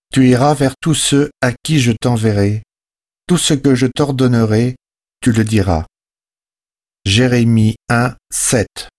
Tu iras vers tous ceux à qui je t'enverrai. Tout ce que je t'ordonnerai, tu le diras. Jérémie 1, 7.